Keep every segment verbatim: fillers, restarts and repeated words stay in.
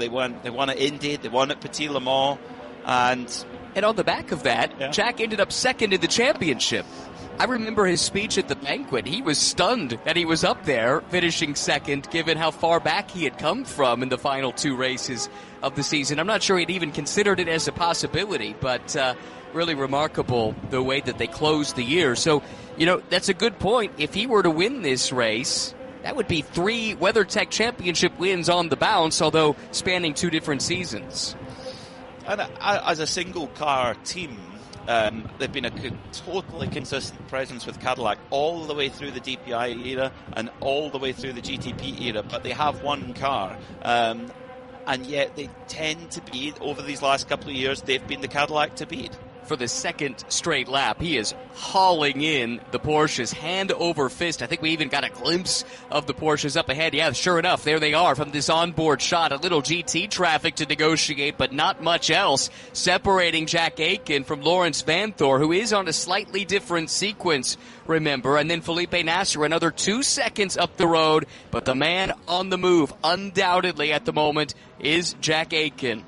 They won, they won at Indy, they won at Petit Le Mans, and... And on the back of that, yeah. Jack ended up second in the championship. I remember his speech at the banquet. He was stunned that he was up there, finishing second, given how far back he had come from in the final two races of the season. I'm not sure he'd even considered it as a possibility, but uh, really remarkable the way that they closed the year. So, you know, that's a good point. If he were to win this race, that would be three WeatherTech championship wins on the bounce, although spanning two different seasons. And as a single car team, um, they've been a co- totally consistent presence with Cadillac all the way through the D P I era and all the way through the G T P era, but they have one car. Um, and yet they tend to be, over these last couple of years, they've been the Cadillac to beat. For the second straight lap, he is hauling in the Porsches hand over fist. I think we even got a glimpse of the Porsches up ahead. Yeah, sure enough, there they are from this onboard shot. A little G T traffic to negotiate, but not much else, separating Jack Aitken from Lawrence Vanthoor, who is on a slightly different sequence, remember. And then Felipe Nasr, another two seconds up the road. But the man on the move, undoubtedly at the moment, is Jack Aitken.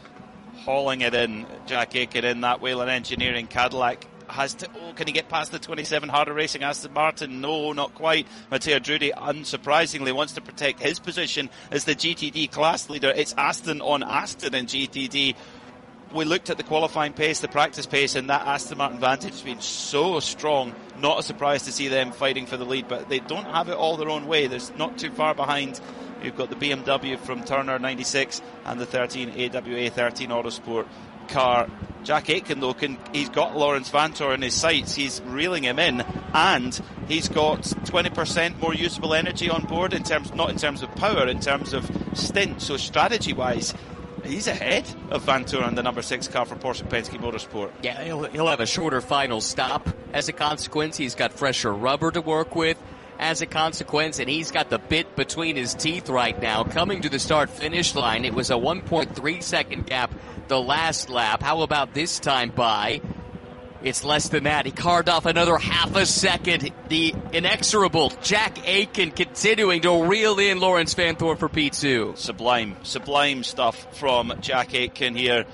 Hauling it in, Jack Aitken in that Whelen Engineering Cadillac. Has to, oh, can he get past the twenty-seven Harder Racing Aston Martin? No, not quite. Matteo Drudi, unsurprisingly, wants to protect his position as the G T D class leader. It's Aston on Aston in G T D. We looked at the qualifying pace, the practice pace, and that Aston Martin Vantage has been so strong. Not a surprise to see them fighting for the lead, but they don't have it all their own way. There's not too far behind. You've got the B M W from Turner ninety-six and the thirteen A W A thirteen Autosport car. Jack Aitken, though, can, he's got Lawrence Vanthoor in his sights. He's reeling him in, and he's got twenty percent more usable energy on board, in terms, not in terms of power, in terms of stint. So strategy-wise, he's ahead of Vanthoor on the number six car for Porsche Penske Motorsport. Yeah, he'll, he'll have a shorter final stop as a consequence. He's got fresher rubber to work with as a consequence, and he's got the bit between his teeth right now. Coming to the start-finish line, it was a one point three second gap the last lap. How about this time by? It's less than that. He carved off another half a second. The inexorable Jack Aitken continuing to reel in Lawrence Vanthoor for P two. Sublime, sublime stuff from Jack Aitken here.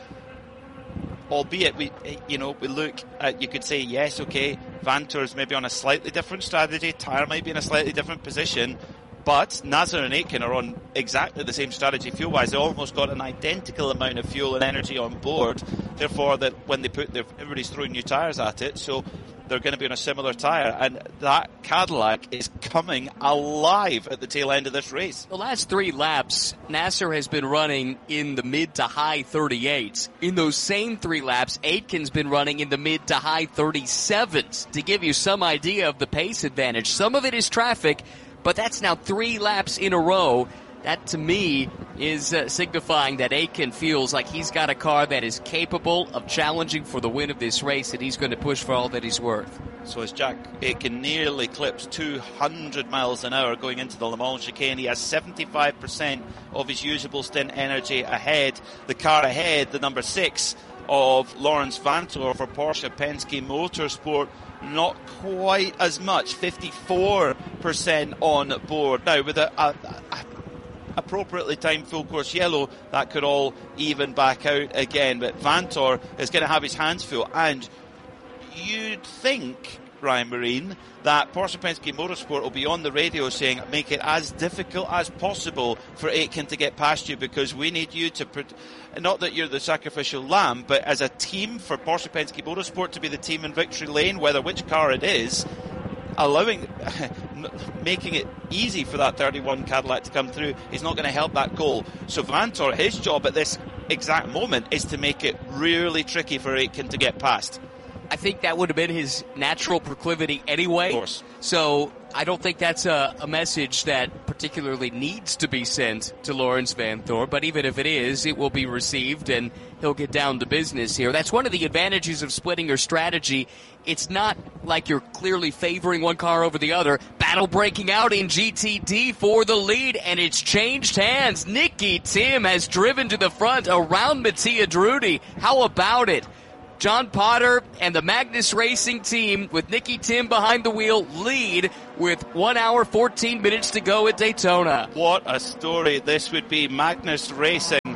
Albeit, we, you know, we look at, you could say, yes, okay, Vanthoor's maybe on a slightly different strategy, Tyre might be in a slightly different position, but Nasr and Aitken are on exactly the same strategy fuel-wise. They almost got an identical amount of fuel and energy on board, therefore that when they put their, everybody's throwing new tyres at it, so they're going to be on a similar tyre, and that Cadillac is coming alive at the tail end of this race. The last three laps, Nasr has been running in the mid to high thirty-eights. In those same three laps, Aitken's been running in the mid to high thirty-sevens, to give you some idea of the pace advantage. Some of it is traffic, but that's now three laps in a row. That, to me, is uh, signifying that Aitken feels like he's got a car that is capable of challenging for the win of this race, and he's going to push for all that he's worth. So as Jack Aitken nearly clips two hundred miles an hour going into the Le Mans chicane, he has seventy-five percent of his usable stint energy ahead. The car ahead, the number six of Lawrence Vanthoor for Porsche Penske Motorsport, not quite as much, fifty-four percent on board. Now, with a, a, a appropriately timed full course yellow, that could all even back out again, but Vanthoor is going to have his hands full, and you'd think, Ryan Marine, that Porsche Penske Motorsport will be on the radio saying, make it as difficult as possible for Aitken to get past you, because we need you to put, not that you're the sacrificial lamb, but as a team for Porsche Penske Motorsport to be the team in victory lane, whether which car it is, allowing, making it easy for that thirty-one Cadillac to come through is not going to help that goal. So Vanthoor, his job at this exact moment is to make it really tricky for Aitken to get past. I think that would have been his natural proclivity anyway. Of course. So I don't think that's a, a message that particularly needs to be sent to Lawrence Vanthoor, but even if it is, it will be received and he'll get down to business here. That's one of the advantages of splitting your strategy. It's not like you're clearly favoring one car over the other. Battle breaking out in G T D for the lead, and it's changed hands. Nicky Tim has driven to the front around Mattia Drudi. How about it? John Potter and the Magnus Racing team, with Nicky Tim behind the wheel, lead with one hour, fourteen minutes to go at Daytona. What a story this would be. Magnus Racing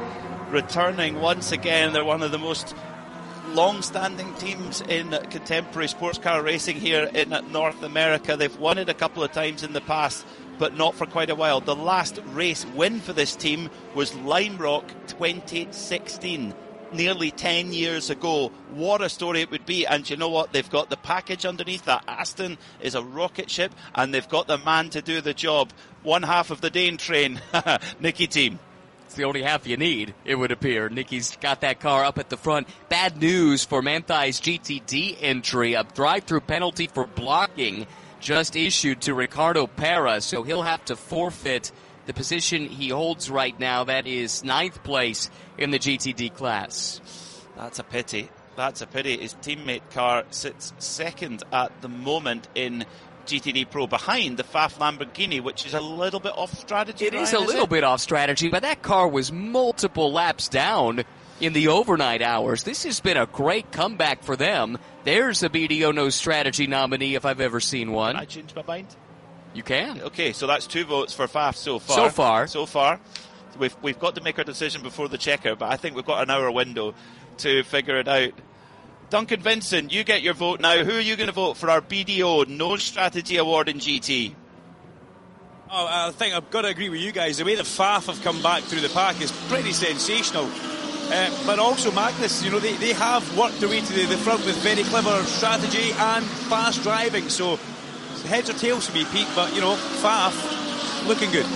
returning once again. They're one of the most long-standing teams in contemporary sports car racing here in North America. They've won it a couple of times in the past, but not for quite a while. The last race win for this team was Lime Rock twenty sixteen, nearly ten years ago. What a story it would be. And you know what? They've got the package underneath. That Aston is a rocket ship, and they've got the man to do the job. One half of the Dane train, Nicky Team. The only half you need, it would appear. Nicky's got that car up at the front. Bad news for Manthey's G T D entry. A drive-through penalty for blocking just issued to Ricardo Parra, so he'll have to forfeit the position he holds right now. That is ninth place in the G T D class. That's a pity. That's a pity. His teammate car sits second at the moment in G T D Pro, behind the F A F Lamborghini, which is a little bit off strategy. It Ryan, is a is little it? bit off strategy, but that car was multiple laps down in the overnight hours. This has been a great comeback for them. There's a B D O No Strategy nominee if I've ever seen one. Can I change my mind? You can. Okay, so that's two votes for F A F so far. So far. So far. We've, we've got to make our decision before the checker, but I think we've got an hour window to figure it out. Duncan Vincent, you get your vote now. Who are you going to vote for our B D O No Strategy Award in G T? Oh, I think I've got to agree with you guys. The way the F A F have come back through the pack is pretty sensational. Uh, but also Magnus, you know, they, they have worked their way to the, the front with very clever strategy and fast driving. So heads or tails for me, Pete, but, you know, F A F looking good.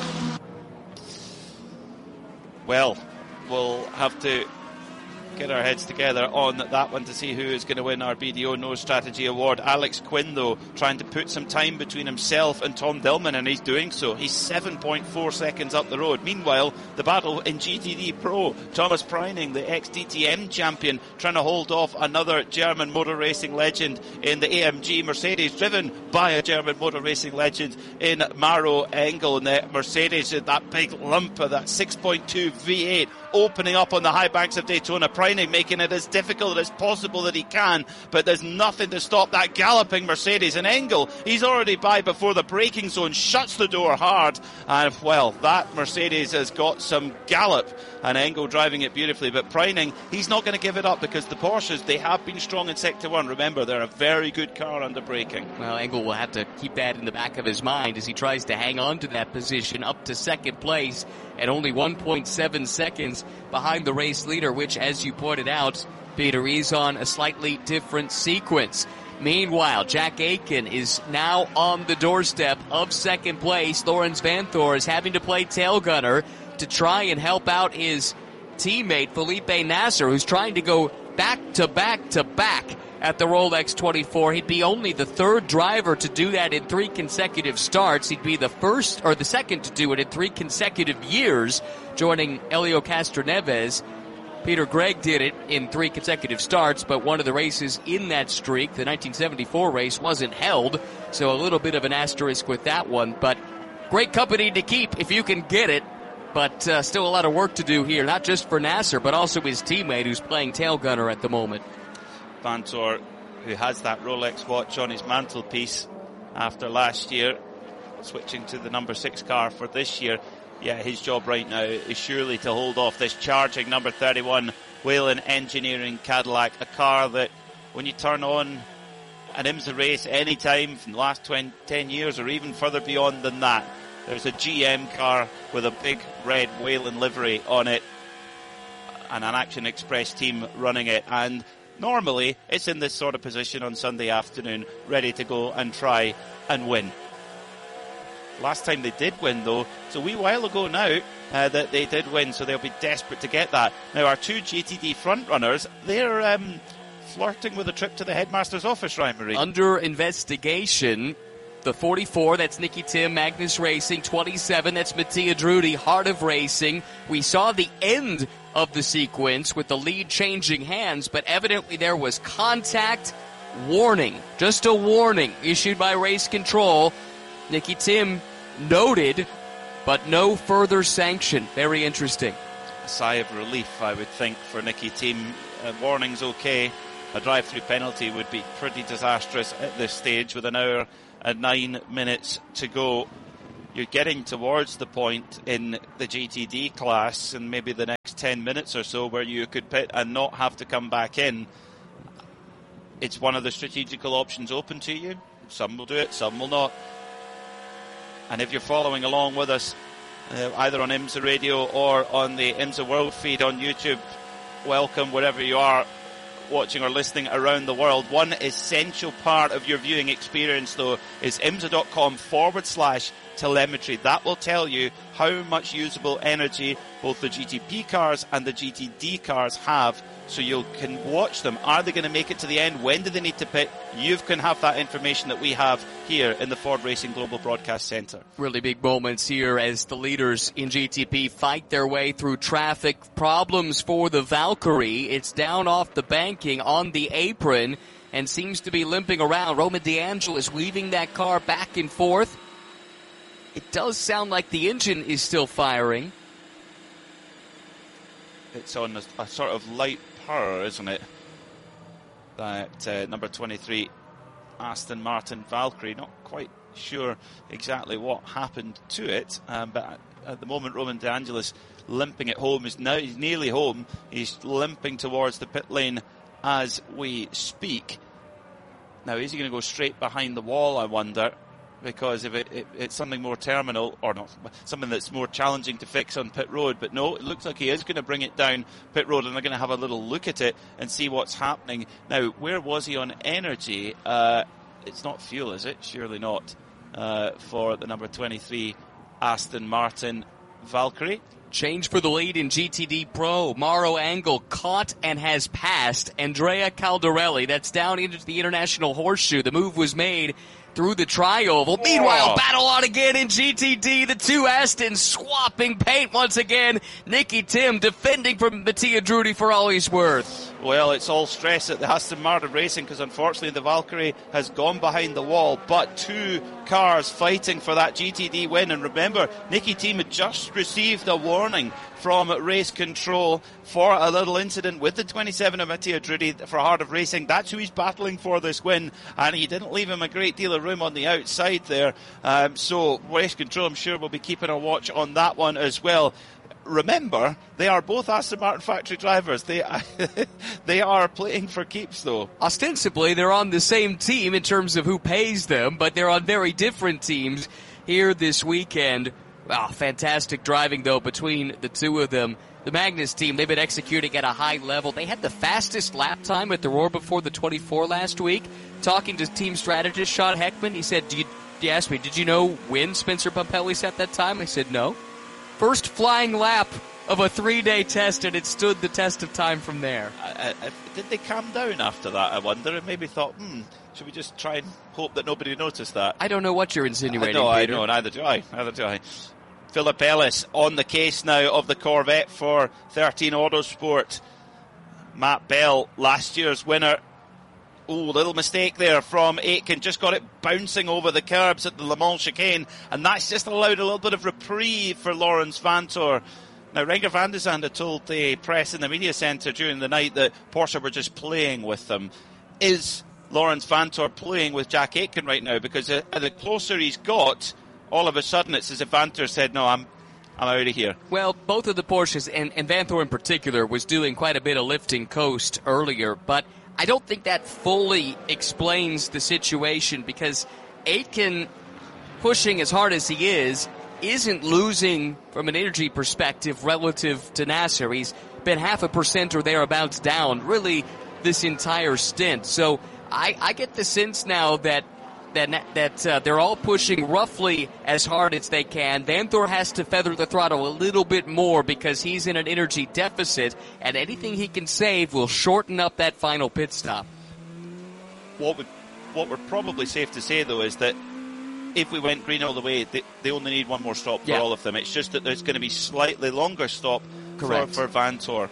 Well, we'll have to get our heads together on that one to see who is going to win our B D O No Strategy Award. Alex Quinn, though, trying to put some time between himself and Tom Dillman, and he's doing so. He's seven point four seconds up the road. Meanwhile, the battle in G T D Pro, Thomas Preining, the ex-D T M champion, trying to hold off another German motor racing legend in the A M G Mercedes, driven by a German motor racing legend in Maro Engel. And the Mercedes, that big lump of that six point two V eight, opening up on the high banks of Daytona. Preining making it as difficult as possible that he can, but there's nothing to stop that galloping Mercedes. And Engel, he's already by before the braking zone, shuts the door hard, and well, that Mercedes has got some gallop, and Engel driving it beautifully. But Preining, he's not going to give it up, because the Porsches, they have been strong in Sector one. Remember, they're a very good car under braking. Well, Engel will have to keep that in the back of his mind as he tries to hang on to that position up to second place at only one point seven seconds behind the race leader, which, as you pointed out, Peter, is on a slightly different sequence. Meanwhile, Jack Aitken is now on the doorstep of second place. Lawrence Vanthoor is having to play tail gunner to try and help out his teammate Felipe Nasser, who's trying to go back to back to back at the Rolex twenty-four. He'd be only the third driver to do that in three consecutive starts. He'd be the first or the second to do it in three consecutive years, joining Helio Castroneves. Peter Gregg did it in three consecutive starts, but one of the races in that streak, the nineteen seventy-four race, wasn't held, so a little bit of an asterisk with that one. But great company to keep if you can get it, but uh, still a lot of work to do here, not just for Nasser, but also his teammate who's playing tail gunner at the moment. Vanthoor, who has that Rolex watch on his mantelpiece after last year, switching to the number six car for this year. Yeah, his job right now is surely to hold off this charging number thirty-one Whelen Engineering Cadillac, a car that when you turn on an IMSA race any time from the last twenty, ten years or even further beyond than that, there's a G M car with a big red Whelen livery on it and an Action Express team running it, and normally it's in this sort of position on Sunday afternoon, ready to go and try and win. Last time they did win, though, it's a wee while ago now uh, that they did win, so they'll be desperate to get that. Now, our two G T D front runners, they're um, flirting with a trip to the headmaster's office, Ryan Marie. Under investigation, the forty-four, that's Nicky Tim, Magnus Racing. twenty-seven, that's Mattia Drudi, Heart of Racing. We saw the end of the sequence with the lead changing hands, but evidently there was contact. Warning, just a warning issued by Race Control. Nicky Tim noted, but no further sanction. Very interesting. A sigh of relief, I would think, for Nicky Tim. Uh, warning's okay. A drive-through penalty would be pretty disastrous at this stage with an hour and nine minutes to go. you're getting towards the point in the G T D class and maybe the next ten minutes or so where you could pit and not have to come back in. It's one of the strategical options open to you. Some will do it, some will not. And if you're following along with us, uh, either on IMSA Radio or on the IMSA World feed on YouTube, welcome wherever you are watching or listening around the world. One essential part of your viewing experience, though, is imsa.com forward slash telemetry. That will tell you how much usable energy both the G T P cars and the G T D cars have, so you can watch them. Are they going to make it to the end? When do they need to pit? You can have that information that we have here in the Ford Racing Global Broadcast Centre. Really big moments here as the leaders in G T P fight their way through traffic problems for the Valkyrie. It's down off the banking on the apron and seems to be limping around. Roman DeAngelis weaving that car back and forth. It does sound like the engine is still firing. It's on a, a sort of light purr, isn't it? That uh, number twenty-three Aston Martin Valkyrie. Not quite sure exactly what happened to it, um, but at, at the moment Roman DeAngelis limping at home. Is now he's nearly home. He's limping towards the pit lane as we speak. Now, is he going to go straight behind the wall, I wonder? Because if it, it, it's something more terminal, or not, something that's more challenging to fix on pit road. But no, it looks like he is going to bring it down pit road, and they're going to have a little look at it and see what's happening. Now, where was he on energy? Uh, it's not fuel, is it? Surely not. Uh, for the number twenty-three Aston Martin Valkyrie. Change for the lead in G T D Pro. Mauro Angel caught and has passed Andrea Caldarelli. That's down into the International Horseshoe. The move was made through the tri-oval. Meanwhile, oh. battle on again in G T D. The two Astons swapping paint once again. Nicky Tim defending from Mattia Drudi for all he's worth. Well, it's all stress at the Aston Martin Racing because unfortunately the Valkyrie has gone behind the wall, but two cars fighting for that G T D win. And remember, Nicky Tim had just received a warning from race control for a little incident with the twenty-seven of Mattia Drudi for Heart of Racing. That's who he's battling for this win, and he didn't leave him a great deal of room on the outside there. Um, so race control, I'm sure, will be keeping a watch on that one as well. Remember, they are both Aston Martin factory drivers. They they are playing for keeps, though. Ostensibly, they're on the same team in terms of who pays them, but they're on very different teams here this weekend. Wow, fantastic driving, though, between the two of them. The Magnus team, they've been executing at a high level. They had the fastest lap time at the Roar before the twenty-four last week. Talking to team strategist Sean Heckman, he said, do you, he asked me, did you know when Spencer Pumpelly set that time? I said, no. First flying lap of a three-day test, and it stood the test of time from there. I, I, did they calm down after that, I wonder, and maybe thought, hmm, should we just try and hope that nobody noticed that? I don't know what you're insinuating, No, Peter. I know, neither do I, neither do I. Philip Ellis on the case now of the Corvette for thirteen Autosport. Matt Bell, last year's winner. Ooh, little mistake there from Aitken. Just got it bouncing over the curbs at the Le Mans chicane, and that's just allowed a little bit of reprieve for Lawrence Vantor. Now, Renger van de Zande told the press in the media centre during the night that Porsche were just playing with them. Is Lawrence Vantor playing with Jack Aitken right now? Because uh, the closer he's got, all of a sudden it's as if Vantor said, no, I'm I'm out of here. Well, both of the Porsches, and, and Vantor in particular, was doing quite a bit of lifting coast earlier, but I don't think that fully explains the situation because Aitken, pushing as hard as he is, isn't losing from an energy perspective relative to Nasser. He's been half a percent or thereabouts down really this entire stint. So I, I get the sense now that that that uh, they're all pushing roughly as hard as they can. Vantor has to feather the throttle a little bit more because he's in an energy deficit, and anything he can save will shorten up that final pit stop. What would, what we're probably safe to say, though, is that if we went green all the way, they, they only need one more stop for yeah. all of them. It's just that there's going to be slightly longer stop for, for Vantor.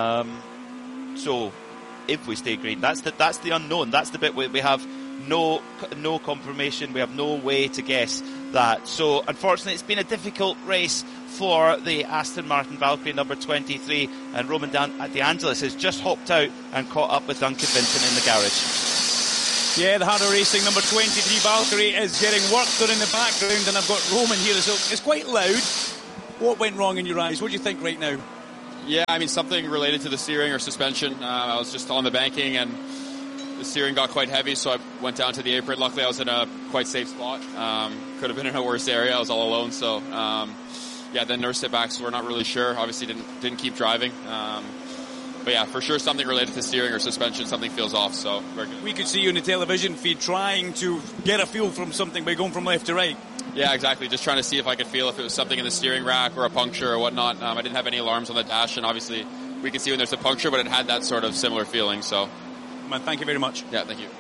Um, so if we stay green, that's the, that's the unknown. That's the bit where we have no no confirmation. We have no way to guess that. So unfortunately, it's been a difficult race for the Aston Martin Valkyrie number twenty-three, and Roman Dan- DeAngelis has just hopped out and caught up with Duncan Vinton in the garage. Yeah, the Harder Racing number twenty-three Valkyrie is getting work done in the background, and I've got Roman here, so it's quite loud. What went wrong in your eyes? What do you think right now? Yeah, I mean, something related to the steering or suspension. Uh, I was just on the banking, and the steering got quite heavy, so I went down to the apron. Luckily, I was in a quite safe spot. Um, could have been in a worse area. I was all alone, so um, yeah. Then nursed it back, so we're not really sure. Obviously, didn't didn't keep driving. Um, but yeah, for sure, something related to steering or suspension. Something feels off. So very good. We could see you in the television feed trying to get a feel from something by going from left to right. Yeah, exactly. Just trying to see if I could feel if it was something in the steering rack or a puncture or whatnot. Um, I didn't have any alarms on the dash, and obviously we can see when there's a puncture, but it had that sort of similar feeling. So, man, thank you very much. Yeah, thank you.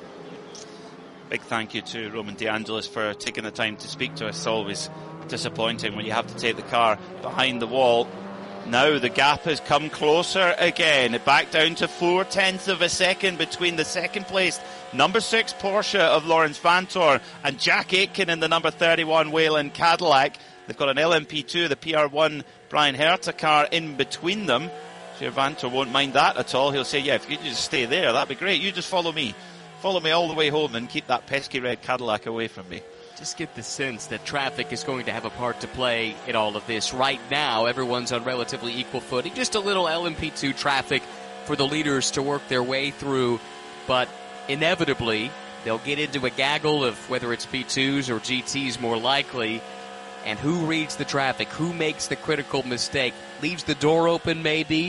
Big thank you to Roman De Angelis for taking the time to speak to us. It's always disappointing when you have to take the car behind the wall. Now the gap has come closer again, back down to four tenths of a second between the second placed number six Porsche of Lawrence Vanthoor and Jack Aitken in the number thirty-one Whelen Cadillac. They've got an L M P two, the P R one Brian Herta car in between them. Sure, Vanthoor won't mind that at all. He'll say, yeah, if you could just stay there, that'd be great. You just follow me. Follow me all the way home and keep that pesky red Cadillac away from me. Just get the sense that traffic is going to have a part to play in all of this. Right now, everyone's on relatively equal footing. Just a little L M P two traffic for the leaders to work their way through. But inevitably, they'll get into a gaggle of whether it's P twos or G Ts more likely. And who reads the traffic? Who makes the critical mistake? Leaves the door open maybe?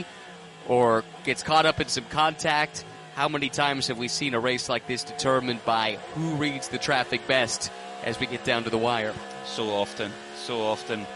Or gets caught up in some contact? How many times have we seen a race like this determined by who reads the traffic best as we get down to the wire? So often, so often.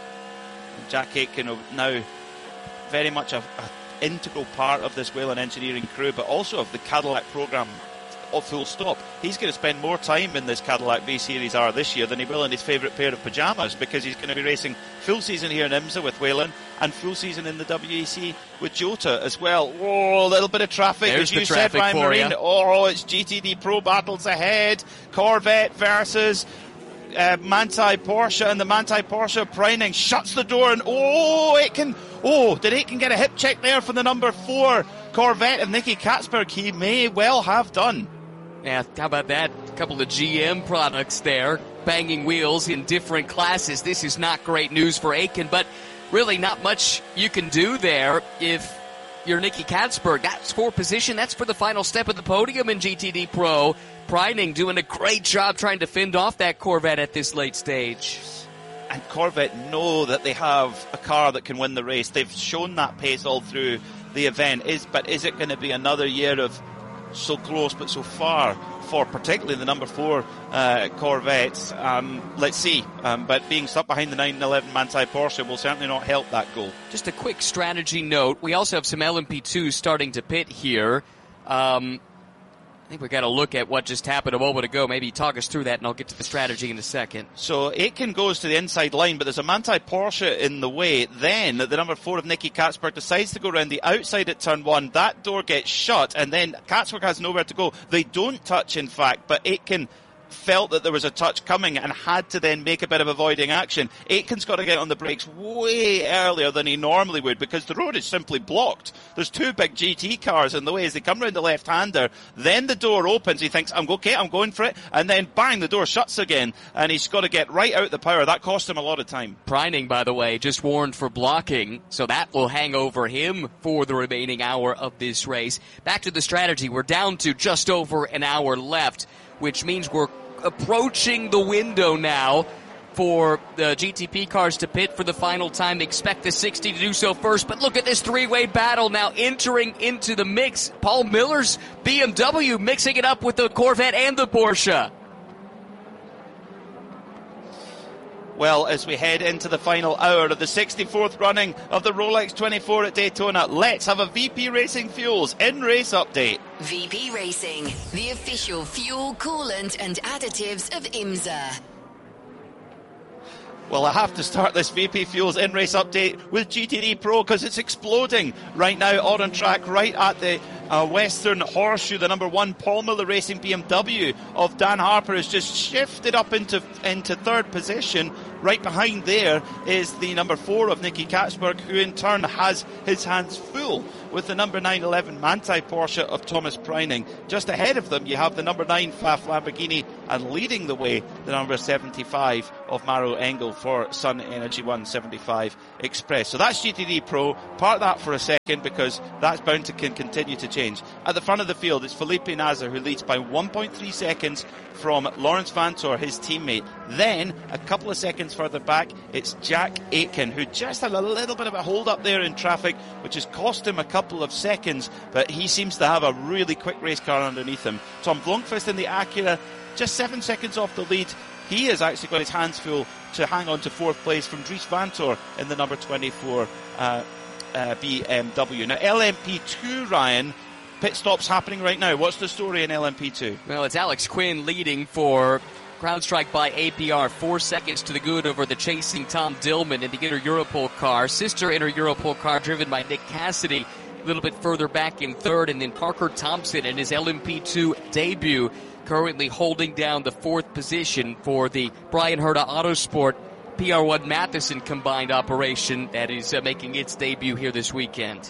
Jack Aitken now very much an integral part of this Whelen engineering crew, but also of the Cadillac program. Oh, full stop. He's going to spend more time in this Cadillac V-Series R this year than he will in his favourite pair of pyjamas, because he's going to be racing full season here in IMSA with Whelen and full season in the W E C with Jota as well. Oh, a little bit of traffic, There's as you said, Ryan Marine. Oh, it's G T D Pro battles ahead. Corvette versus uh, Manthey Porsche, and the Manthey Porsche Preining shuts the door, and oh, Aitken. Oh, did Aitken get a hip check there for the number four Corvette of Nicky Katzberg? He may well have done. Yeah, how about that? A couple of G M products there, banging wheels in different classes. This is not great news for Aitken, but really not much you can do there if you're Nicky Katzberg. That's for position. That's for the final step of the podium in G T D Pro. Preining doing a great job trying to fend off that Corvette at this late stage. And Corvette know that they have a car that can win the race. They've shown that pace all through the event. Is But is it going to be another year of so close but so far for particularly the number four uh, Corvettes? Um, let's see. Um, but being stuck behind the nine eleven Manthey Porsche will certainly not help that goal. Just a quick strategy note. We also have some L M P twos starting to pit here. Um, I think we've got to look at what just happened a moment ago. Maybe talk us through that, and I'll get to the strategy in a second. So Aitken goes to the inside line, but there's a Manthey Porsche in the way. Then the number four of Nicky Katzberg decides to go around the outside at turn one. That door gets shut, and then Katzberg has nowhere to go. They don't touch, in fact, but Aitken felt that there was a touch coming and had to then make a bit of avoiding action. Aitken's got to get on the brakes way earlier than he normally would, because the road is simply blocked. There's two big G T cars in the way as they come round the left-hander. Then the door opens. He thinks, I'm okay, I'm going for it. And then bang, the door shuts again. And he's got to get right out the power. That cost him a lot of time. Preining, by the way, just warned for blocking, so that will hang over him for the remaining hour of this race. Back to the strategy. We're down to just over an hour left, which means we're approaching the window now for the G T P cars to pit for the final time. Expect the sixty to do so first, but look at this three-way battle now entering into the mix. Paul Miller's B M W mixing it up with the Corvette and the Porsche. Well, as we head into the final hour of the sixty-fourth running of the Rolex twenty-four at Daytona, let's have a V P Racing Fuels in-race update. V P Racing, the official fuel, coolant and additives of IMSA. Well, I have to start this V P Fuels in-race update with G T D Pro, because it's exploding right now on track right at the uh, Western Horseshoe. The number one Paul Miller Racing B M W of Dan Harper has just shifted up into into third position. Right behind there is the number four of Nicky Katsberg, who in turn has his hands full with the number nine eleven Manthey Porsche of Thomas Preining. Just ahead of them, you have the number nine F A F Lamborghini, and leading the way, the number seventy-five of Maro Engel for Sun Energy one seventy-five Express. So that's G T D Pro. Park that for a second, because that's bound to can continue to change. At the front of the field, it's Felipe Nasr, who leads by one point three seconds from Lawrence Vantor, his teammate. Then, a couple of seconds further back, it's Jack Aitken, who just had a little bit of a hold up there in traffic, which has cost him a couple of seconds, but he seems to have a really quick race car underneath him. Tom Blomqvist in the Acura, just seven seconds off the lead. He has actually got his hands full to hang on to fourth place from Dries Vantor in the number twenty-four uh, uh, B M W. Now, L M P two, Ryan, pit stops happening right now. What's the story in L M P two? Well, it's Alex Quinn leading for CrowdStrike by A P R, four seconds to the good over the chasing Tom Dillman in the Inter Europol car. Sister Inter Europol car driven by Nick Cassidy a little bit further back in third, and then Parker Thompson in his L M P two debut, currently holding down the fourth position for the Brian Herta Autosport P R one Matheson combined operation that is uh, making its debut here this weekend.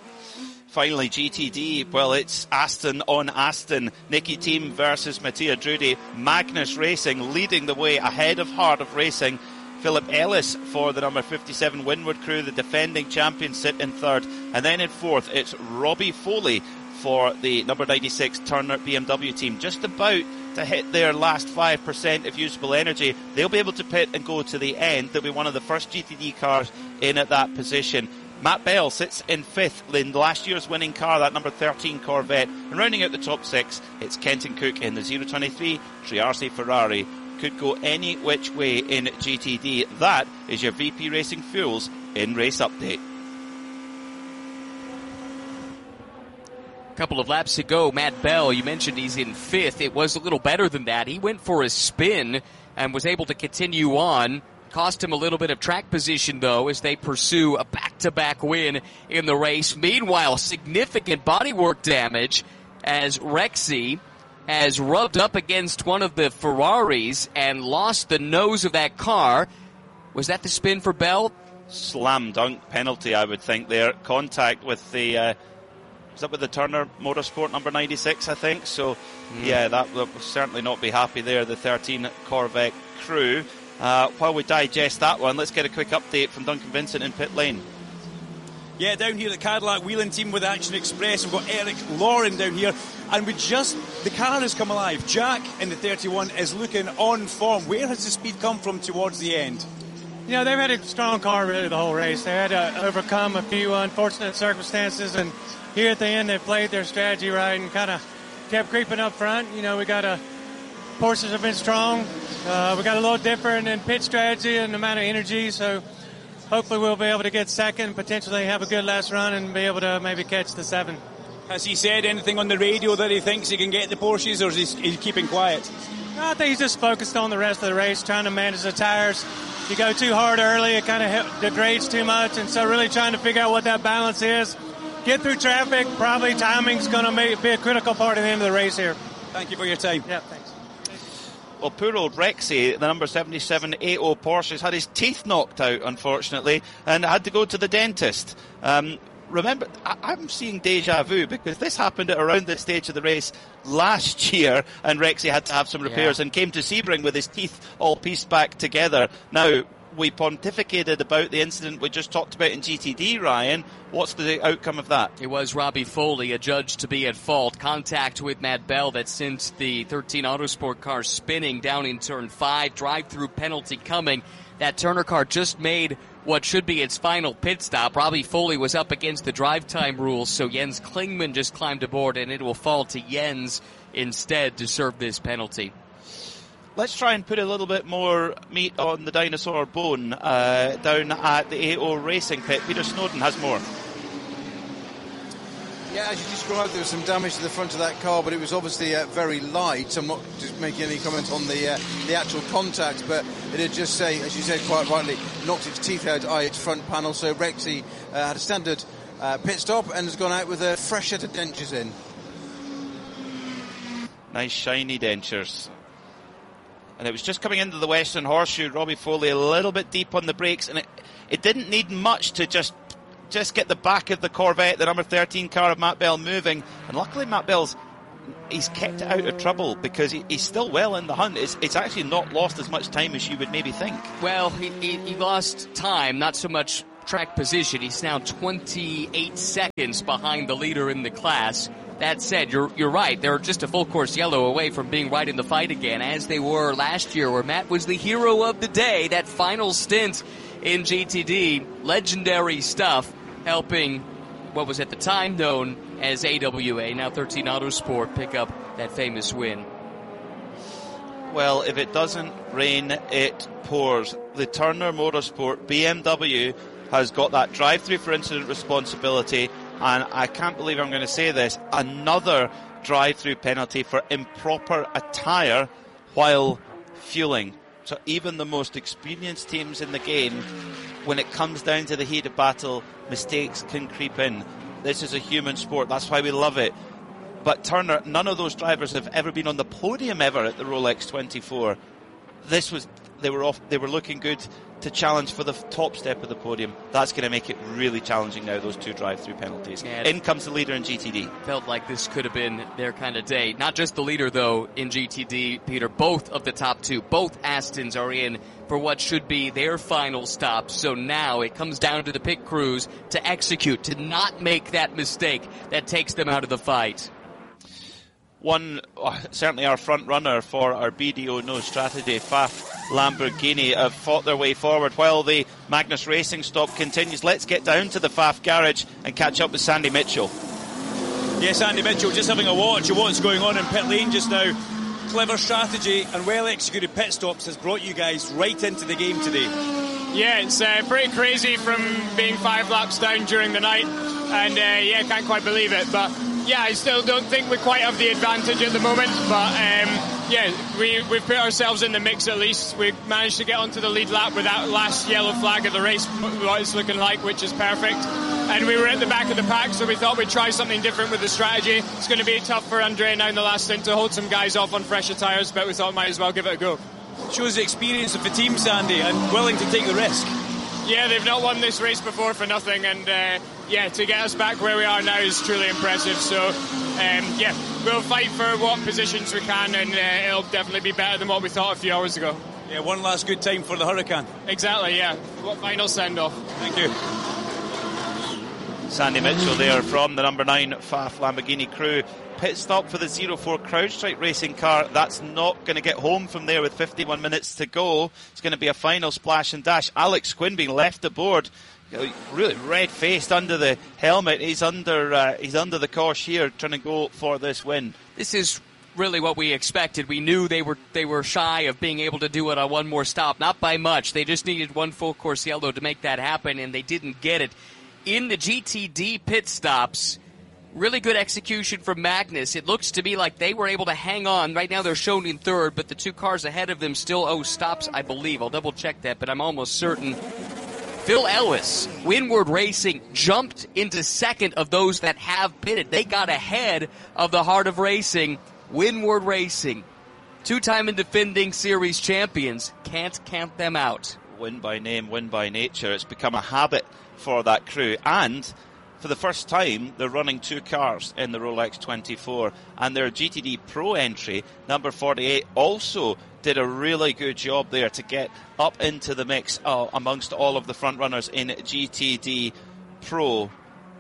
Finally, G T D, well, it's Aston on Aston. Nicky Team versus Mattia Drudi. Magnus Racing leading the way ahead of Heart of Racing. Philip Ellis for the number fifty-seven Windward crew, the defending champions, sit in third. And then in fourth, it's Robbie Foley for the number ninety-six Turner B M W team. Just about to hit their last five percent of usable energy. They'll be able to pit and go to the end. They'll be one of the first G T D cars in at that position. Matt Bell sits in fifth in last year's winning car, that number thirteen Corvette. And rounding out the top six, it's Kenton Cook in the zero twenty-three Triarce Ferrari. Could go any which way in G T D. That is your V P Racing Fuels in race update. A couple of laps to go. Matt Bell, you mentioned he's in fifth. It was a little better than that. He went for a spin and was able to continue on. Cost him a little bit of track position, though, as they pursue a back-to-back win in the race. Meanwhile, significant bodywork damage as Rexy has rubbed up against one of the Ferraris and lost the nose of that car. Was that the spin for Bell? Slam dunk penalty, I would think there. Contact with the... Uh, was that with the Turner Motorsport number ninety-six, I think? So, mm. yeah, that will certainly not be happy there, the thirteen Corvette crew. Uh, while we digest that one, let's get a quick update from Duncan Vincent in pit lane. Yeah, down here at Cadillac Wheeling team with Action Express, we've got Eric Lauren down here, and we just, the car has come alive. Jack in the thirty-one is looking on form. Where has the speed come from towards the end? You know, they've had a strong car really the whole race. They had to overcome a few unfortunate circumstances, and here at the end they played their strategy right and kind of kept creeping up front. You know, we got a Porsches have been strong. Uh, we got a little different in pit strategy and the amount of energy, so hopefully we'll be able to get second, potentially have a good last run and be able to maybe catch the seven. Has he said anything on the radio that he thinks he can get the Porsches, or is he, is he keeping quiet? I think he's just focused on the rest of the race, trying to manage the tires. You go too hard early, it kind of degrades too much, and so really trying to figure out what that balance is. Get through traffic, probably timing's going to be a critical part of the end of the race here. Thank you for your time. Yeah, thanks. Well, poor old Rexy, the number seventy-seven A O Porsche, has had his teeth knocked out, unfortunately, and had to go to the dentist. Um, remember, I- I'm seeing deja vu, because this happened at around this stage of the race last year, and Rexy had to have some repairs yeah. and came to Sebring with his teeth all pieced back together. Now, we pontificated about the incident we just talked about in G T D, Ryan. What's the outcome of that? It was Robbie Foley adjudged to be at fault. Contact with Matt Bell that sent the thirteen Autosport car spinning down in turn five. Drive-through penalty coming. That Turner car just made what should be its final pit stop. Robbie Foley was up against the drive time rules, so Jens Klingman just climbed aboard, and it will fall to Jens instead to serve this penalty. Let's try and put a little bit more meat on the dinosaur bone uh, down at the A O Racing pit. Peter Snowden has more. Yeah, as you described, there was some damage to the front of that car, but it was obviously uh, very light. I'm not just making any comment on the uh, the actual contact, but it did just say, as you said quite rightly, knocked its teeth out eye its front panel. So Rexy uh, had a standard uh, pit stop and has gone out with a fresh set of dentures in. Nice shiny dentures. and it was just coming into the Western Horseshoe. Robbie Foley a little bit deep on the brakes, and it, it didn't need much to just just get the back of the Corvette, the number thirteen car of Matt Bell, moving. And luckily Matt Bell's he's kept it out of trouble because he, he's still well in the hunt. It's, it's actually not lost as much time as you would maybe think. Well, he, he, he lost time, not so much track position. He's now twenty-eight seconds behind the leader in the class. That said, you're you're right. They're just a full course yellow away from being right in the fight again, as they were last year, where Matt was the hero of the day. That final stint in G T D, legendary stuff, helping what was at the time known as A W A, now thirteen Autosport, pick up that famous win. Well, if it doesn't rain, it pours. The Turner Motorsport B M W has got that drive-through for incident responsibility, and I can't believe I'm going to say this, another drive-through penalty for improper attire while fueling. So even the most experienced teams in the game, when it comes down to the heat of battle, mistakes can creep in. This is a human sport. That's why we love it. But Turner, none of those drivers have ever been on the podium ever at the Rolex twenty-four. This was, they were off, they were looking good to challenge for the top step of the podium. That's going to make it really challenging now, those two drive-through penalties. Yeah, in comes the leader in G T D. Felt like this could have been their kind of day. Not just the leader, though, in G T D, Peter. Both of the top two, both Astons are in for what should be their final stop. So now it comes down to the pit crews to execute, to not make that mistake that takes them out of the fight. One, uh, certainly our front runner for our B D O No strategy, F A F Lamborghini, have fought their way forward while the Magnus Racing stop continues. Let's get down to the F A F garage and catch up with Sandy Mitchell. Yes, Andy Mitchell, just having a watch of what's going on in pit lane just now. Clever strategy and well-executed pit stops has brought you guys right into the game today. Yeah, it's uh, pretty crazy from being five laps down during the night, and uh, yeah, can't quite believe it, but yeah, I still don't think we quite have the advantage at the moment, but um, yeah, we, we've put ourselves in the mix at least. We managed to get onto the lead lap with that last yellow flag of the race, what it's looking like, which is perfect. And we were at the back of the pack, so we thought we'd try something different with the strategy. It's going to be tough for Andrea now in the last stint to hold some guys off on fresher tyres, but we thought might as well give it a go. Shows the experience of the team, Sandy, and willing to take the risk. Yeah, they've not won this race before for nothing, and uh, yeah, to get us back where we are now is truly impressive. So um, yeah, we'll fight for what positions we can, and uh, it'll definitely be better than what we thought a few hours ago. Yeah, one last good time for the Huracan. Exactly, yeah. What final send-off. Thank you. Sandy Mitchell there from the number nine F A F Lamborghini crew. Pit stop for the zero four CrowdStrike racing car. That's not going to get home from there with fifty-one minutes to go. It's going to be a final splash and dash. Alex Quinn being left aboard, really red-faced under the helmet. He's under uh, he's under the cosh here, trying to go for this win. This is really what we expected. We knew they were they were shy of being able to do it on one more stop. Not by much. They just needed one full course yellow to make that happen, and they didn't get it. In the G T D pit stops, really good execution from Magnus. It looks to be like they were able to hang on. Right now they're shown in third, but the two cars ahead of them still owe stops, I believe. I'll double check that, but I'm almost certain. Phil Ellis, Windward Racing, jumped into second of those that have pitted. They got ahead of the Heart of Racing, Windward Racing. Two-time and defending series champions. Can't count them out. Win by name, win by nature. It's become a habit for that crew, and for the first time they're running two cars in the Rolex twenty-four, and their G T D Pro entry, number forty-eight, also did a really good job there to get up into the mix uh, amongst all of the front runners in G T D Pro.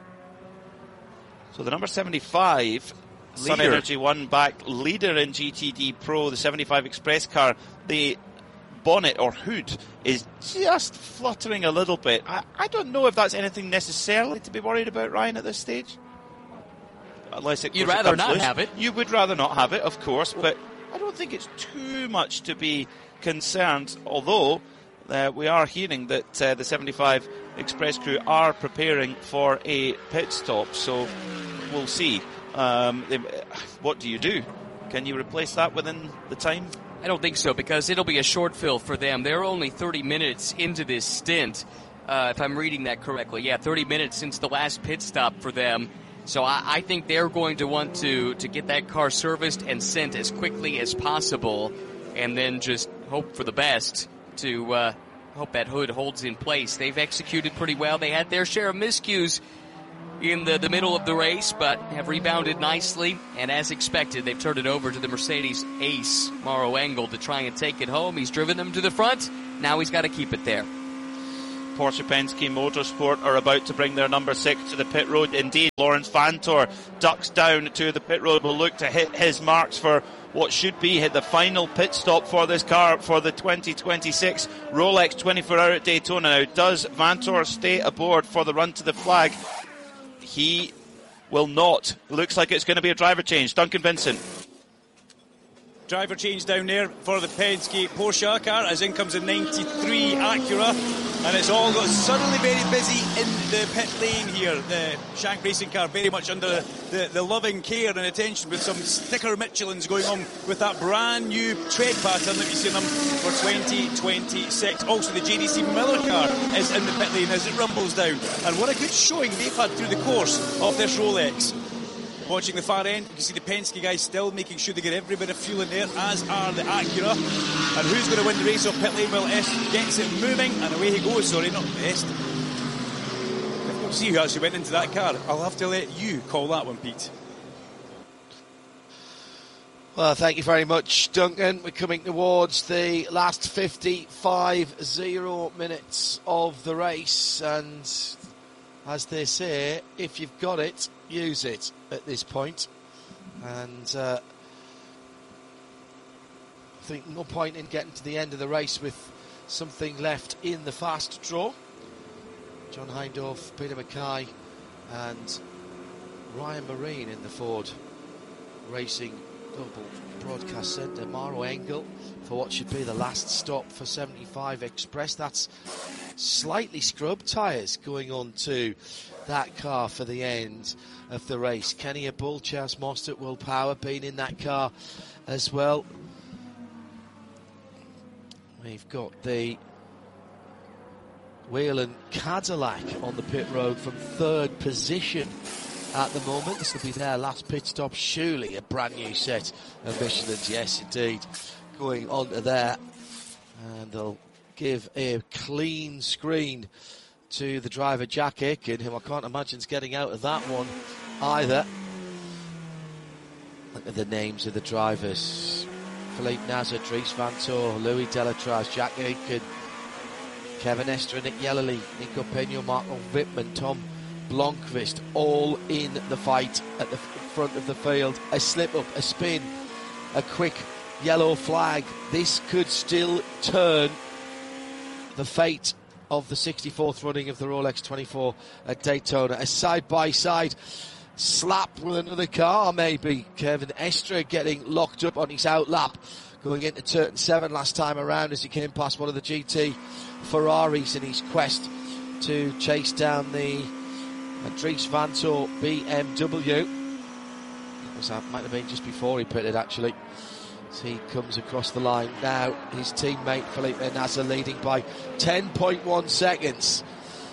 So the number seventy-five Sun Leader. Energy One back leader in G T D Pro, the seventy-five Express car. The bonnet or hood is just fluttering a little bit. I, I don't know if that's anything necessarily to be worried about, Ryan, at this stage. Unless it You'd goes- it rather comes not loose. have it. You would rather not have it, of course, but I don't think it's too much to be concerned, although uh, we are hearing that uh, the seventy-five Express crew are preparing for a pit stop, so we'll see. Um, they, what do you do? Can you replace that within the time? I don't think so, because it'll be a short fill for them. They're only thirty minutes into this stint, uh, if I'm reading that correctly. Yeah, thirty minutes since the last pit stop for them. So I, I think they're going to want to, to get that car serviced and sent as quickly as possible, and then just hope for the best to uh, hope that hood holds in place. They've executed pretty well. They had their share of miscues in the, the middle of the race, but have rebounded nicely. And as expected, they've turned it over to the Mercedes ace, Mauro Engel, to try and take it home. He's driven them to the front. Now he's got to keep it there. Porsche Penske Motorsport are about to bring their number six to the pit road. Indeed, Lawrence Vantor ducks down to the pit road, will look to hit his marks for what should be the final pit stop for this car for the twenty twenty-six Rolex twenty-four hour at Daytona. Now, does Vantor stay aboard for the run to the flag? He will not. Looks like it's going to be a driver change. Duncan Vincent. Driver change down there for the Penske Porsche car, as in comes a ninety-three Acura, and it's all got suddenly very busy in the pit lane here. The Shank Racing car very much under the, the loving care and attention, with some sticker Michelins going on with that brand new tread pattern that we see them for twenty twenty-six. Also, the J D C Miller car is in the pit lane as it rumbles down, and what a good showing they've had through the course of this Rolex. Watching the far end, you can see the Penske guys still making sure they get every bit of fuel in there, as are the Acura. And who's going to win the race off pit lane? Well, Est gets it moving, and away he goes. Sorry, not Est. Let's see who actually went into that car. I'll have to let you call that one, Pete. Well, thank you very much, Duncan. We're coming towards the last fifty-five zero minutes of the race, and as they say, if you've got it, use it at this point. And uh, I think no point in getting to the end of the race with something left in the fast draw. John Hindhaugh, Peter Mackay and Ryan Marine in the Ford Racing Global Broadcast Centre. Mauro Engel for what should be the last stop for seventy-five Express. That's slightly scrubbed tyres going on to that car for the end of the race. Kenny Bull, Chas Mostert, Will Power being in that car as well. We've got the Whelen Cadillac on the pit road from third position at the moment. This will be their last pit stop. Surely a brand new set of Michelins, yes indeed, going on to there. And they'll give a clean screen to the driver Jack Aitken, who I can't imagine is getting out of that one either. Look at the names of the drivers: Philippe Nasr, Dries Vanthoor, Louis Delatraz, Jack Aitken, Kevin Estre, Nick Yellerly, Nico Peño, Marco Wittmann, Tom Blomqvist, all in the fight at the front of the field. A slip up, a spin, a quick yellow flag. This could still turn the fate of the sixty-fourth running of the Rolex twenty-four at Daytona. A side-by-side slap with another car, maybe. Kevin Estre getting locked up on his out lap, going into turn seven last time around as he came past one of the G T Ferraris in his quest to chase down the Dries Vanthoor B M W. That, was, that might have been just before he pitted, actually. As he comes across the line now, his teammate Felipe Nasr leading by ten point one seconds.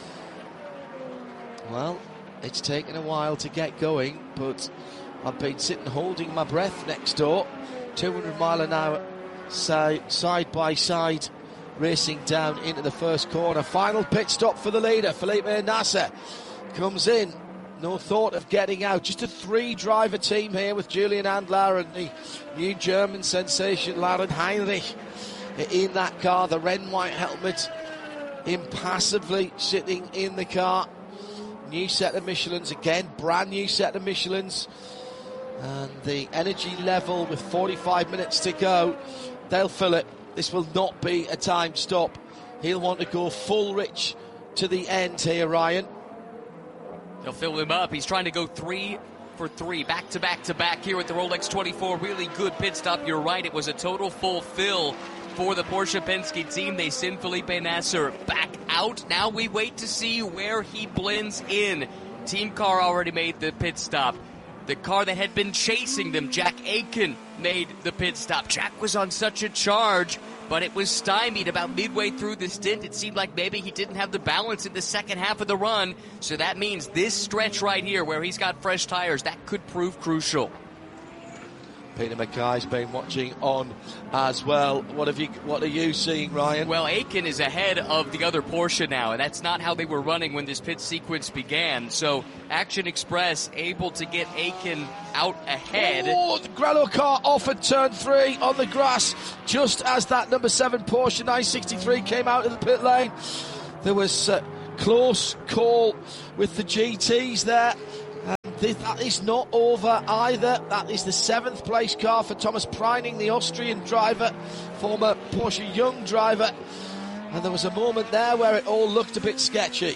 Well, it's taken a while to get going, but I've been sitting holding my breath next door. two hundred mile an hour side, side by side racing down into the first corner. Final pit stop for the leader, Felipe Nasr comes in. No thought of getting out. Just a three-driver team here with Julian Andlar and the new German sensation Lauren Heinrich in that car. The red and white helmet impassively sitting in the car. New set of Michelins again, brand new set of Michelins. And the energy level with forty-five minutes to go, they'll fill it. This will not be a time stop. He'll want to go full rich to the end here, Ryan. They'll fill him up. He's trying to go three for three, back to back to back here with the Rolex twenty-four. Really good pit stop. You're right. It was a total full fill for the Porsche Penske team. They send Felipe Nasr back out. Now we wait to see where he blends in. Team car already made the pit stop. The car that had been chasing them, Jack Aitken, made the pit stop. Jack was on such a charge, but it was stymied about midway through the stint. It seemed like maybe he didn't have the balance in the second half of the run. So that means this stretch right here where he's got fresh tires, that could prove crucial. Peter Mackay's been watching on as well. What have you? What are you seeing, Ryan? Well, Aitken is ahead of the other Porsche now, and that's not how they were running when this pit sequence began. So Action Express able to get Aitken out ahead. Oh, the Grello car off at turn three on the grass, just as that number seven Porsche nine sixty-three came out of the pit lane. There was a close call with the G Ts there. That is not over either. That is the seventh place car for Thomas Preining, the Austrian driver, former Porsche Young driver. And there was a moment there where it all looked a bit sketchy.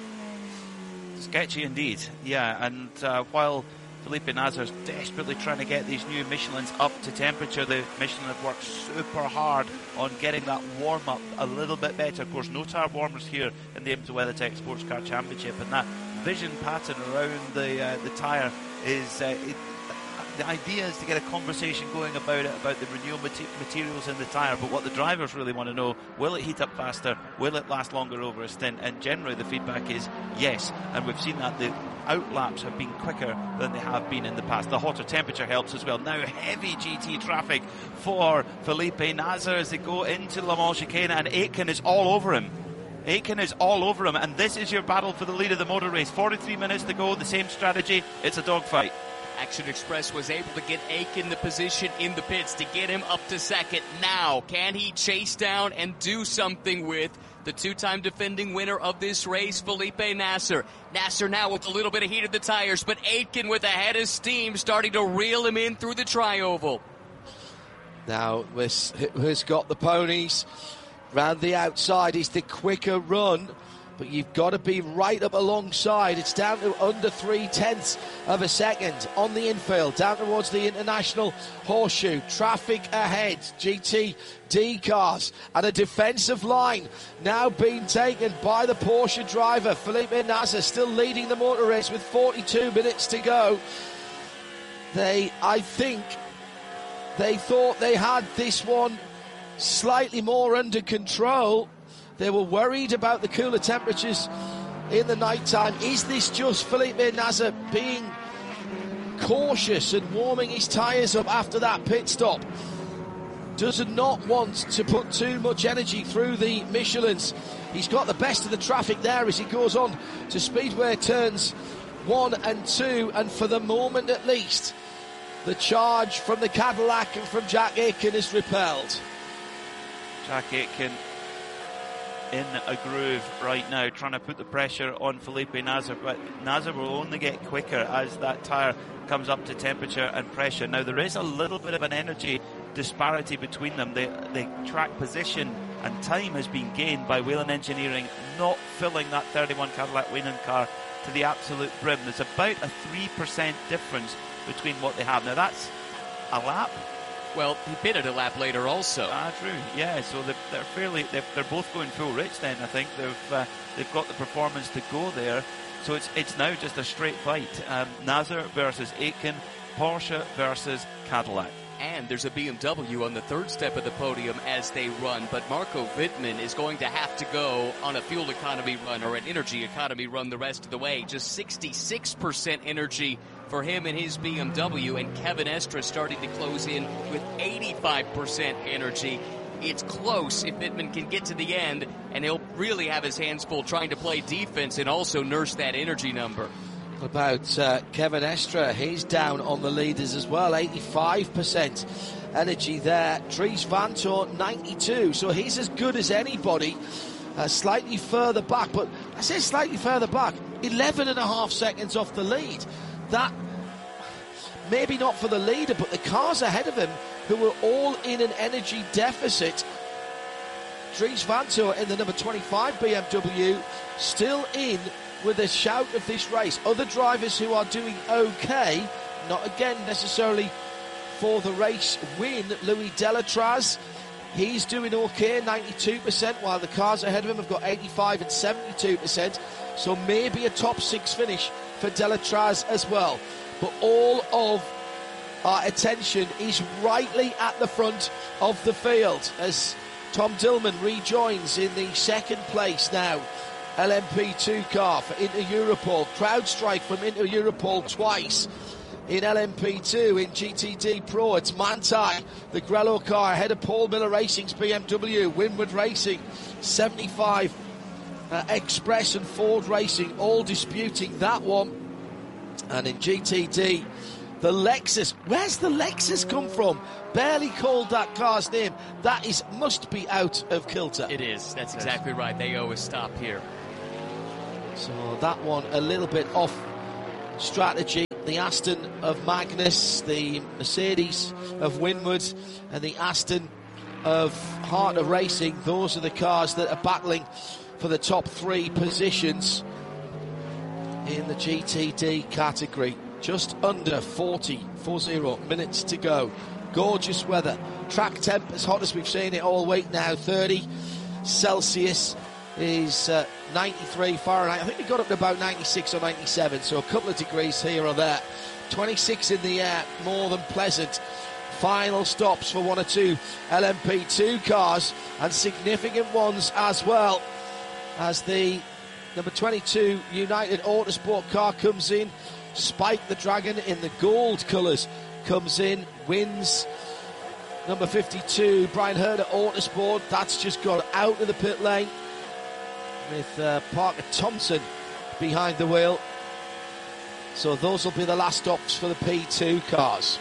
Sketchy indeed, yeah. And uh, while Felipe Nasr is desperately trying to get these new Michelins up to temperature, the Michelin have worked super hard on getting that warm-up a little bit better. Of course, no tyre warmers here in the IMSA WeatherTech Sports Car Championship, and that vision pattern around the uh, the tyre is uh, it, the idea is to get a conversation going about it, about the renewable materials in the tyre, but what the drivers really want to know, will it heat up faster, will it last longer over a stint? And generally the feedback is yes, and we've seen that the outlaps have been quicker than they have been in the past. The hotter temperature helps as well. Now heavy G T traffic for Felipe Nasr as they go into Le Mans Chicane, and Aitken is all over him. Aitken is all over him, and this is your battle for the lead of the motor race. forty-three minutes to go, the same strategy, it's a dogfight. Action Express was able to get Aitken the position in the pits to get him up to second. Now, can he chase down and do something with the two-time defending winner of this race, Felipe Nasr? Nasr now with a little bit of heat of the tires, but Aitken with a head of steam starting to reel him in through the tri-oval. Now, who's got the ponies? Round the outside is the quicker run, but you've got to be right up alongside. It's down to under three tenths of a second on the infield, down towards the International Horseshoe. Traffic ahead, G T D cars, and a defensive line now being taken by the Porsche driver. Felipe Nasr still leading the motor race with forty-two minutes to go. They, I think, they thought they had this one slightly more under control. They were worried about the cooler temperatures in the night time. Is this just Felipe Nasr being cautious and warming his tyres up after that pit stop? Does not want to put too much energy through the Michelins. He's got the best of the traffic there as he goes on to speedway turns one and two, and for the moment at least, the charge from the Cadillac and from Jack Aitken is repelled. Jack Aitken in a groove right now, trying to put the pressure on Felipe Nasr, but Nasr will only get quicker as that tyre comes up to temperature and pressure. Now there is a little bit of an energy disparity between them. The, the track position and time has been gained by Whelen Engineering not filling that thirty-one Cadillac Weyland car to the absolute brim. There's about a three percent difference between what they have. Now that's a lap. Well, he pitted a lap later also. Ah, true. Yeah, so they're, they're fairly, they're, they're both going full rich then, I think. They've uh, they've got the performance to go there. So it's it's now just a straight fight. Um, Nasr versus Aitken, Porsche versus Cadillac. And there's a B M W on the third step of the podium as they run, but Marco Wittmann is going to have to go on a fuel economy run or an energy economy run the rest of the way. Just sixty-six percent energy for him and his B M W, and Kevin Estre starting to close in with eighty-five percent energy. It's close if Wittmann can get to the end, and he'll really have his hands full trying to play defense and also nurse that energy number. About uh, Kevin Estre, he's down on the leaders as well, eighty-five percent energy there. Dries Vanthoor, ninety-two, so he's as good as anybody. Uh, slightly further back, but I say slightly further back, eleven and a half seconds off the lead. That, maybe not for the leader, but the cars ahead of him who were all in an energy deficit. Dries Vanthoor in the number twenty-five B M W, still in with a shout of this race. Other drivers who are doing okay, not again necessarily for the race win. Louis Delatraz, he's doing okay, ninety-two percent, while the cars ahead of him have got eighty-five and seventy-two percent. So maybe a top six finish for Delatraz as well. But all of our attention is rightly at the front of the field as Tom Dillman rejoins in the second place now. L M P two car for Inter Europol. Crowd strike from Inter Europol twice. in L M P two in G T D Pro. It's Manthey, the Grello car, ahead of Paul Miller Racing's B M W, Winward Racing, seventy-five uh, Express and Ford Racing, all disputing that one. And in G T D, the Lexus. Where's the Lexus come from? Barely called that car's name. That is must be out of kilter. It is. That's exactly right. They owe a stop here. So that one a little bit off strategy. The Aston of Magnus, the Mercedes of Winward, and the Aston of Heart of Racing. Those are the cars that are battling for the top three positions in the G T D category. Just under forty, forty minutes to go. Gorgeous weather. Track temp as hot as we've seen it all week now. thirty Celsius is uh, ninety-three Fahrenheit. I think we got up to about ninety-six or ninety-seven, so a couple of degrees here or there. twenty-six in the air, more than pleasant. Final stops for one or two L M P two cars, and significant ones as well, as the number twenty-two United Autosport car comes in. Spike the Dragon in the gold colours comes in, wins. Number fifty-two, Brian Herder Autosport, that's just got out of the pit lane with uh, Parker Thompson behind the wheel. So those will be the last stops for the P two cars.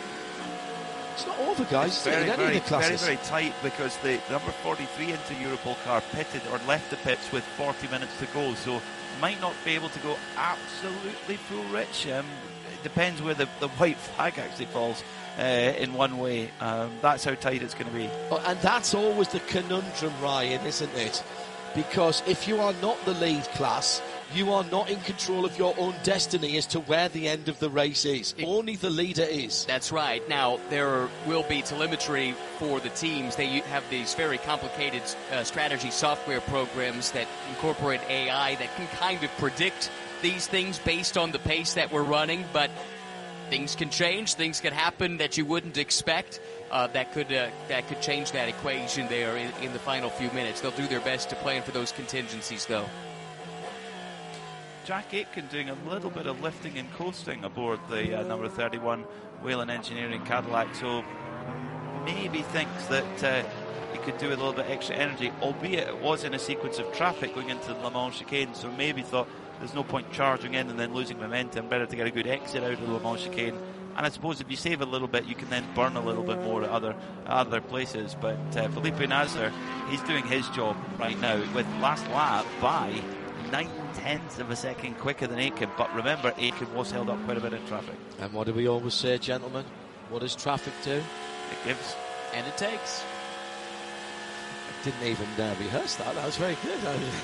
It's not over, guys. It's very, in any very, of the classes. very, very tight, because the number forty-three into Europol car pitted or left the pits with forty minutes to go, so might not be able to go absolutely full rich. Um, it depends where the, the white flag actually falls uh, in one way. Um, that's how tight it's going to be. Oh, and that's always the conundrum, Ryan, isn't it? Because if you are not the lead class, you are not in control of your own destiny as to where the end of the race is. It, Only the leader is. That's right. Now, there will be telemetry for the teams. They have these very complicated uh, strategy software programs that incorporate A I that can kind of predict these things based on the pace that we're running, but things can change. Things can happen that you wouldn't expect. Uh, that could uh, that could change that equation there in, in the final few minutes. They'll do their best to plan for those contingencies, though. Jack Aitken doing a little bit of lifting and coasting aboard the uh, number thirty-one Whelen Engineering Cadillac, so maybe thinks that uh, he could do with a little bit extra energy, albeit it was in a sequence of traffic going into the Le Mans chicane, so maybe thought there's no point charging in and then losing momentum, better to get a good exit out of the Le Mans chicane. And I suppose if you save a little bit, you can then burn a little bit more at other other places. But uh, Felipe Nasr, he's doing his job right now with last lap by nine tenths of a second quicker than Aitken. But remember, Aitken was held up quite a bit in traffic. And what do we always say, gentlemen? What does traffic do? It gives. And it takes. I didn't even uh, rehearse that. That was very good.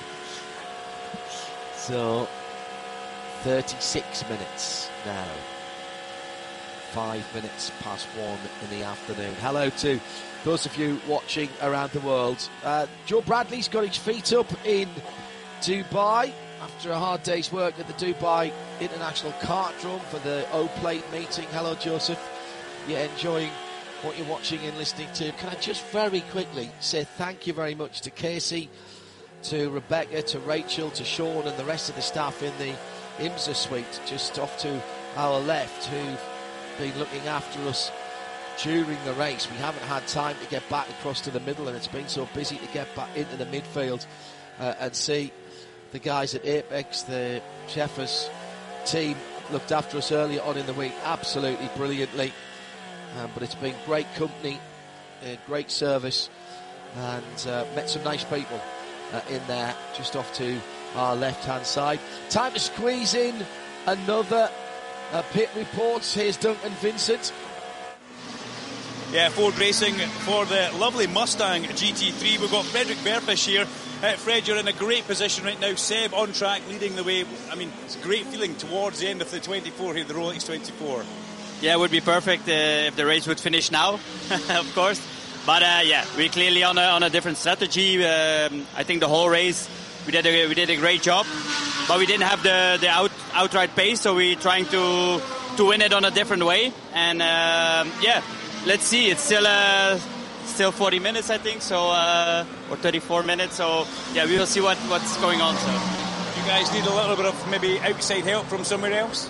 So, thirty-six minutes now. Five minutes past one in the afternoon. Hello to those of you watching around the world. Uh, Joe Bradley's got his feet up in Dubai after a hard day's work at the Dubai International Kartdrome for the O-Plate meeting. Hello, Joseph. You're enjoying what you're watching and listening to. Can I just very quickly say thank you very much to Casey, to Rebecca, to Rachel, to Sean and the rest of the staff in the IMSA suite just off to our left, who've been looking after us during the race. We haven't had time to get back across to the middle, and it's been so busy to get back into the midfield uh, and see the guys at Apex. The Sheffers team looked after us earlier on in the week absolutely brilliantly, um, but it's been great company, uh, great service, and uh, met some nice people uh, in there just off to our left hand side. Time to squeeze in another Uh, pit reports. Here's Duncan Vincent. Yeah, Ford Racing for the lovely Mustang G T three. We've got Frederick Verfish here. Uh, Fred, you're in a great position right now. Seb on track, leading the way. I mean, it's a great feeling towards the end of the twenty-four here, the Rolex twenty-four. Yeah, it would be perfect uh, if the race would finish now, of course. But uh, yeah, we're clearly on a, on a different strategy. Um, I think the whole race we did a, we did a great job, but we didn't have the the out, outright pace, so we're trying to to win it on a different way. And uh, yeah, let's see. It's still uh, still forty minutes, I think, so uh, or thirty-four minutes. So yeah, we will see what what's going on. So you guys need a little bit of maybe outside help from somewhere else.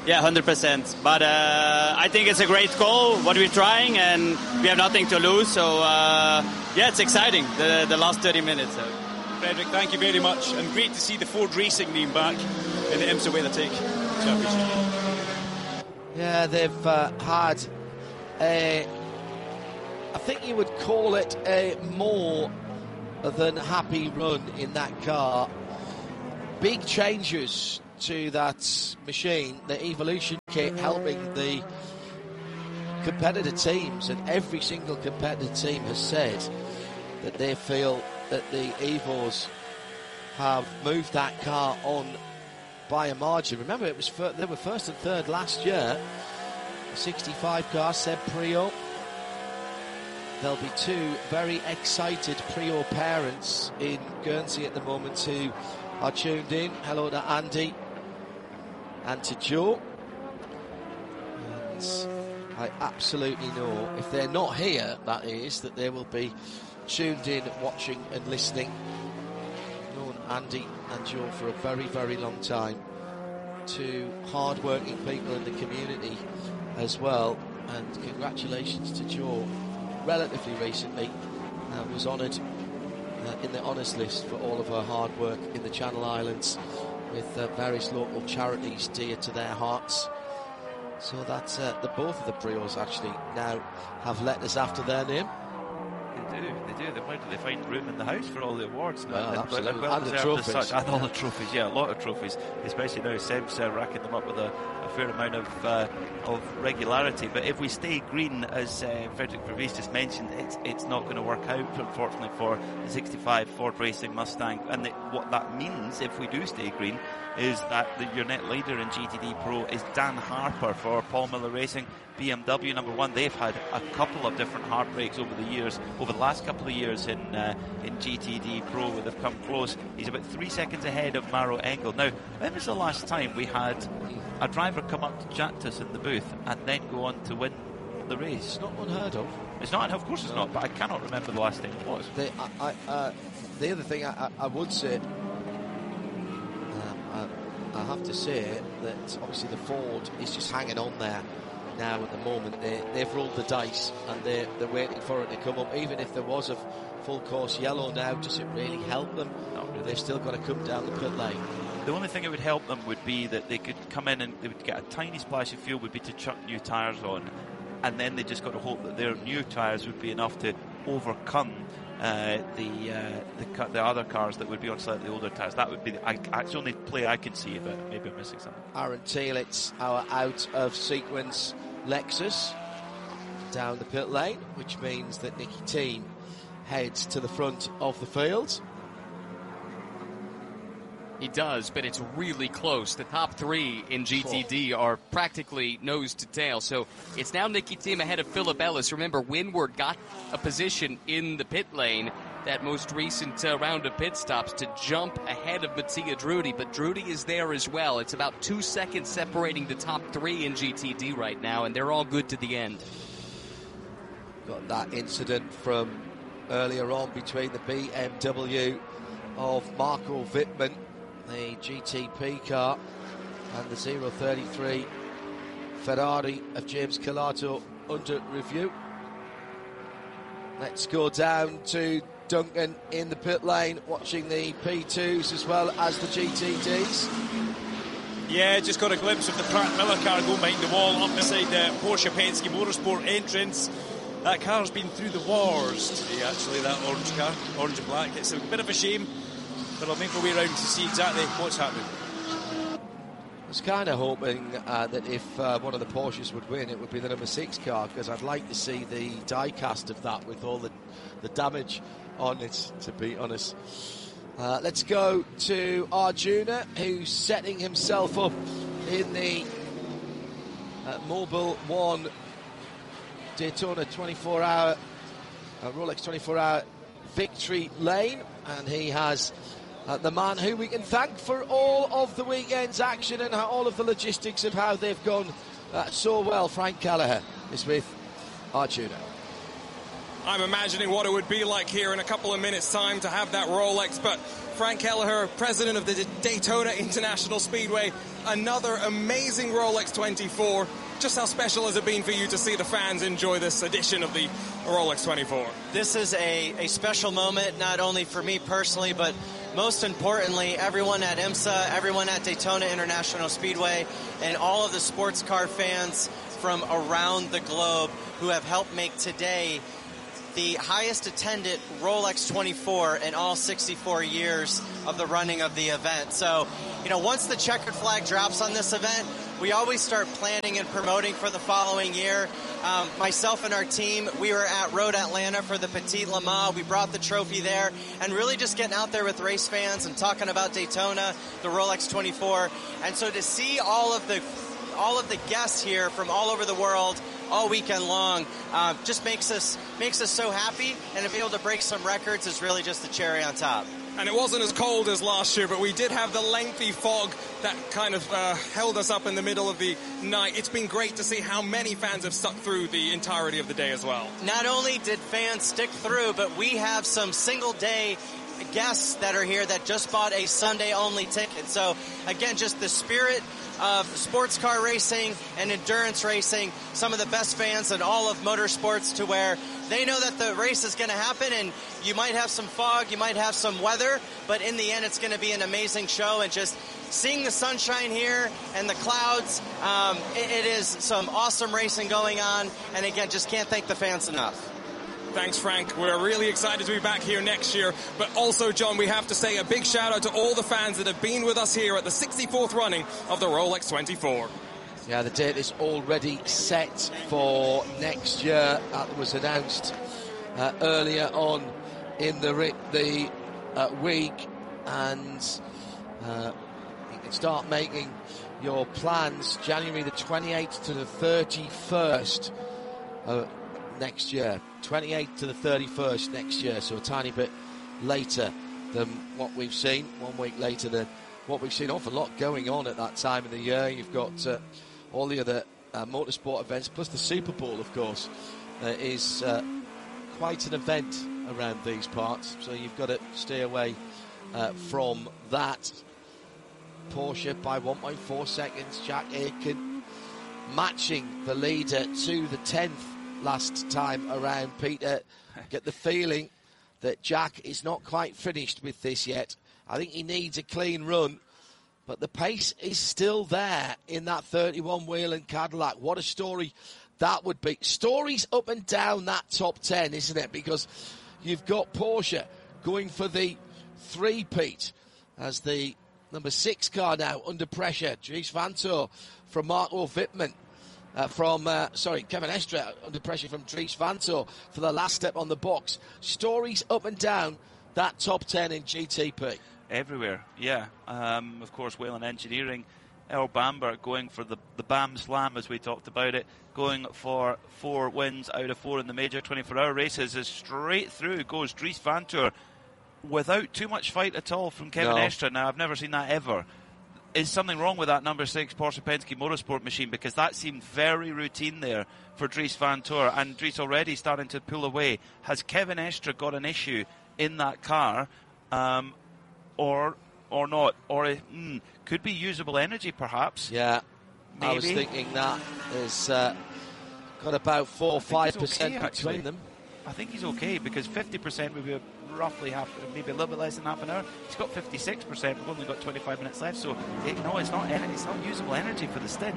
Yeah, one hundred percent. But uh, I think it's a great goal, what we're trying, and we have nothing to lose. So, uh, yeah, it's exciting, the, the last thirty minutes. So. Frederick, thank you very much. And great to see the Ford Racing name back in the IMSA WeatherTech Championship. Yeah, they've uh, had a, I think you would call it a more than happy run in that car. Big changes to that machine, the Evolution kit, helping the competitor teams, and every single competitor team has said that they feel that the Evos have moved that car on by a margin. Remember, it was fir- they were first and third last year. The sixty-five car, Seb Priaulx. There'll be two very excited Priaulx parents in Guernsey at the moment who are tuned in. Hello to Andy and to Joe. And I absolutely know, if they're not here, that is, that they will be tuned in, watching and listening. I've known Andy and Joe for a very, very long time. Two hard-working people in the community as well. And congratulations to Joe. Relatively recently uh, was honoured uh, in the honours list for all of her hard work in the Channel Islands with uh, various local charities dear to their hearts. So that uh, the both of the Priaulx actually now have letters after their name. They do, they do. They, where do they find room in the house for all the awards now? Well, and, absolutely. well And the trophies. such, and all the trophies, yeah, a lot of trophies, especially now Seb's uh, racking them up with a, a fair amount of uh, of regularity. But if we stay green, as uh, Frederick Verwees just mentioned, it's it's not going to work out, unfortunately, for the sixty-five Ford Racing Mustang. And the, what that means, if we do stay green, is that the, your net leader in G T D Pro is Dan Harper for Paul Miller Racing, B M W number one. They've had a couple of different heartbreaks over the years, over the last couple of years in uh, in G T D Pro, where they've come close. He's about three seconds ahead of Maro Engel. Now, when was the last time we had a driver come up to chat to us in the booth and then go on to win the race? It's not unheard of. It's not, of course it's not, but I cannot remember the last time it was. The, I, I, uh, the other thing I, I would say, um, I, I have to say that obviously the Ford is just hanging on there now at the moment. They, they've rolled the dice and they're, they're waiting for it to come up. Even if there was a full course yellow now, does it really help them? Not really. They've still got to come down the pit lane. The only thing that would help them would be that they could come in and they would get a tiny splash of fuel, would be to chuck new tyres on, and then they just got to hope that their new tyres would be enough to overcome uh, the, uh, the the other cars that would be on slightly older tyres. That would be the, I, it's the only play I can see of it. Maybe I'm missing something. Aaron Thielitz, our out of sequence Lexus, down the pit lane, which means that Nicky Thiem heads to the front of the field. He does, but it's really close. The top three in G T D are practically nose to tail. So it's now Nicky Thiem ahead of Philip Ellis. Remember, Windward got a position in the pit lane, that most recent uh, round of pit stops, to jump ahead of Mattia Drudi. But Drudi is there as well. It's about two seconds separating the top three in G T D right now, and they're all good to the end. Got that incident from earlier on between the B M W of Marco Wittmann, the G T P car, and the zero thirty-three Ferrari of James Calato under review. Let's go down to Duncan in the pit lane, watching the P twos as well as the G T Ds. Yeah, just got a glimpse of the Pratt Miller car going behind the wall up beside the Porsche Penske Motorsport entrance. That car's been through the wars today, actually, that orange car, orange and black. It's a bit of a shame, but I'll make my way around to see exactly what's happening. I was kind of hoping uh, that if uh, one of the Porsches would win, it would be the number six car, because I'd like to see the die cast of that with all the, the damage on it, to be honest. Uh, let's go to Arjuna, who's setting himself up in the uh, Mobil one Daytona twenty-four hour, uh, Rolex twenty-four hour victory lane, and he has uh, the man who we can thank for all of the weekend's action and how, all of the logistics of how they've gone uh, so well. Frank Callagher is with Arjuna. I'm imagining what it would be like here in a couple of minutes' time to have that Rolex, but Frank Kelleher, president of the Daytona International Speedway. Another amazing Rolex twenty-four. Just how special has it been for you to see the fans enjoy this edition of the Rolex twenty-four? This is a, a special moment, not only for me personally, but most importantly, everyone at IMSA, everyone at Daytona International Speedway, and all of the sports car fans from around the globe who have helped make today the highest attended Rolex twenty-four in all sixty-four years of the running of the event. So, you know, once the checkered flag drops on this event, we always start planning and promoting for the following year. Um, myself and our team, we were at Road Atlanta for the Petit Le Mans. We brought the trophy there, and really just getting out there with race fans and talking about Daytona, the Rolex twenty-four. And so to see all of the all of the guests here from all over the world all weekend long uh, just makes us makes us so happy, and to be able to break some records is really just the cherry on top. And it wasn't as cold as last year, but we did have the lengthy fog that kind of uh, held us up in the middle of the night. It's been great to see how many fans have stuck through the entirety of the day as well. Not only did fans stick through, but we have some single day guests that are here that just bought a Sunday only ticket. So again, just the spirit of sports car racing and endurance racing, some of the best fans in all of motorsports, to where they know that the race is going to happen, and you might have some fog, you might have some weather, but in the end it's going to be an amazing show. And just seeing the sunshine here and the clouds, um, it, it is some awesome racing going on, and again, just can't thank the fans enough. Thanks, Frank. We're really excited to be back here next year. But also, John, we have to say a big shout out to all the fans that have been with us here at the sixty-fourth running of the Rolex twenty-four. Yeah, the date is already set for next year. That was announced uh, earlier on in the the uh, week, and uh, you can start making your plans. January the twenty-eighth to the thirty-first uh, next year. twenty-eighth to the thirty-first next year, so a tiny bit later than what we've seen, one week later than what we've seen. Awful lot going on at that time of the year. You've got uh, all the other uh, motorsport events, plus the Super Bowl, of course, uh, is uh, quite an event around these parts, so you've got to stay away uh, from that. Porsche by one point four seconds, Jack Aitken matching the leader to the tenth last time around. Peter, get the feeling that Jack is not quite finished with this yet. I think he needs a clean run, but the pace is still there in that thirty-one Whelen Cadillac. What a story that would be. Stories up and down that top ten, isn't it? Because you've got Porsche going for the three-peat as the number six car now under pressure. Dries Vanthoor from Marco Wittmann. Uh, from, uh, sorry, Kevin Estre under pressure from Dries Vanthoor for the last step on the box. Stories up and down that top ten in G T P. Everywhere, yeah. Um, of course, Whelen Engineering, Earl Bamber going for the, the BAM Slam, as we talked about it, going for four wins out of four in the major twenty-four hour races. As straight through goes Dries Vanthoor without too much fight at all from Kevin no. Estre. Now, I've never seen that ever. Is something wrong with that number six Porsche Penske Motorsport machine? Because that seemed very routine there for Dries Vanthoor, and Dries already starting to pull away. Has Kevin Estre got an issue in that car, um, or or not? Or mm, could be usable energy, perhaps? Yeah, maybe. I was thinking that is uh, got about four or five percent okay, between actually. them. I think he's okay, because fifty percent would be roughly half, maybe a little bit less than half an hour. He's got fifty-six percent. We've only got twenty-five minutes left, so it, no, it's not. It's not usable energy for the stint.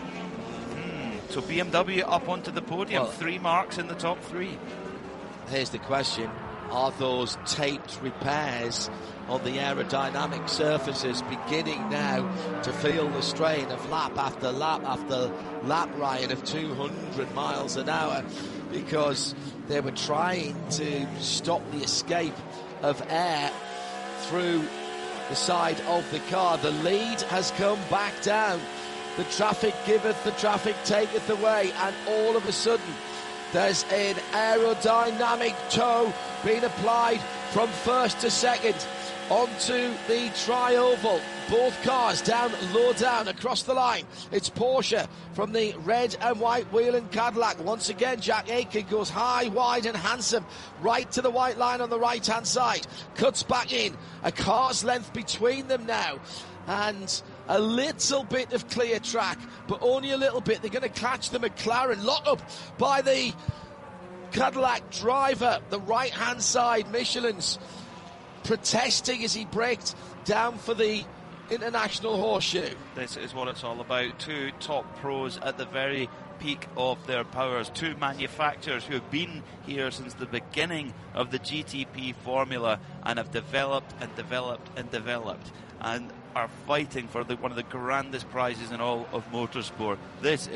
Hmm. So B M W up onto the podium, Well, three marks in the top three. Here's the question: are those taped repairs on the aerodynamic surfaces beginning now to feel the strain of lap after lap after lap, Ryan, of two hundred miles an hour? Because they were trying to stop the escape of air through the side of the car. The lead has come back down. The traffic giveth, the traffic taketh away, and all of a sudden there's an aerodynamic tow being applied from first to second. onto the tri-oval. Both cars down, low down, across the line. It's Porsche from the red and white Whelen Cadillac. Once again, Jack Aitken goes high, wide and handsome, right to the white line on the right-hand side. Cuts back in, a car's length between them now. And a little bit of clear track, but only a little bit. They're going to catch the McLaren. Lock up by the Cadillac driver, the right-hand side. Michelin's protesting as he braked down for the International Horseshoe. This is what it's all about. Two top pros at the very peak of their powers. Two manufacturers who have been here since the beginning of the G T P formula and have developed and developed and developed and are fighting for the, one of the grandest prizes in all of motorsport. This